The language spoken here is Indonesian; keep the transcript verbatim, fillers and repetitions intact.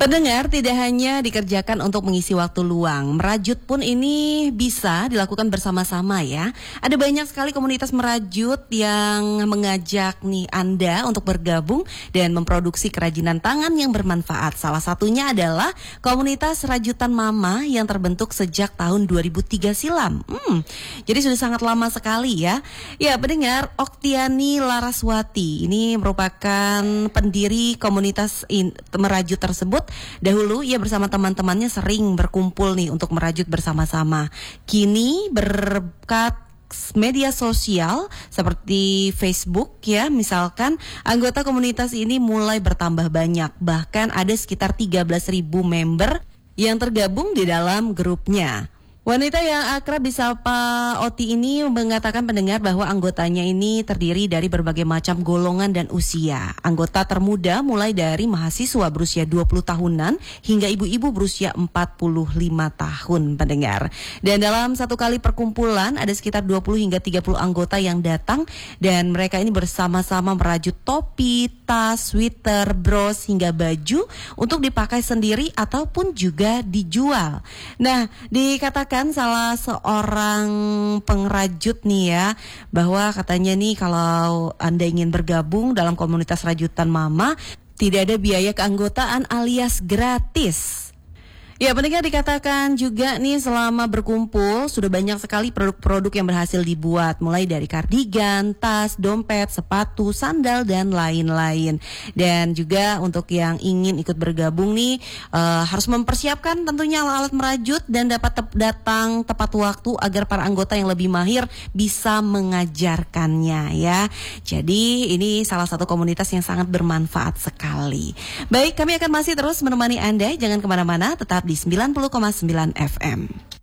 Pendengar, tidak hanya dikerjakan untuk mengisi waktu luang, merajut pun ini bisa dilakukan bersama-sama ya. Ada banyak sekali komunitas merajut yang mengajak nih Anda untuk bergabung dan memproduksi kerajinan tangan yang bermanfaat. Salah satunya adalah komunitas rajutan mama yang terbentuk sejak tahun dua ribu tiga silam. Hmm, jadi sudah sangat lama sekali ya. Ya, pendengar, Oktiani Laraswati ini merupakan pendiri komunitas in, merajut tersebut. Dahulu ia bersama teman-temannya sering berkumpul nih untuk merajut bersama-sama. Kini berkat media sosial seperti Facebook ya, misalkan anggota komunitas ini mulai bertambah banyak. Bahkan ada sekitar tiga belas ribu member yang tergabung di dalam grupnya. Wanita yang akrab disapa Oti ini mengatakan pendengar bahwa anggotanya ini terdiri dari berbagai macam golongan dan usia. Anggota termuda mulai dari mahasiswa berusia dua puluh tahunan hingga ibu-ibu berusia empat puluh lima tahun, pendengar. Dan dalam satu kali perkumpulan ada sekitar dua puluh hingga tiga puluh anggota yang datang dan mereka ini bersama-sama merajut topi, tas, sweater, bros hingga baju untuk dipakai sendiri ataupun juga dijual. Nah, dikatakan salah seorang pengrajut nih ya, bahwa katanya nih kalau Anda ingin bergabung dalam komunitas rajutan mama, tidak ada biaya keanggotaan alias gratis. Ya, pendengar, dikatakan juga nih selama berkumpul sudah banyak sekali produk-produk yang berhasil dibuat, mulai dari kardigan, tas, dompet, sepatu, sandal dan lain-lain. Dan juga untuk yang ingin ikut bergabung nih uh, harus mempersiapkan tentunya alat-alat merajut dan dapat te- datang tepat waktu agar para anggota yang lebih mahir bisa mengajarkannya ya. Jadi ini salah satu komunitas yang sangat bermanfaat sekali. Baik, kami akan masih terus menemani Anda, jangan kemana-mana, tetap di sembilan puluh koma sembilan F M.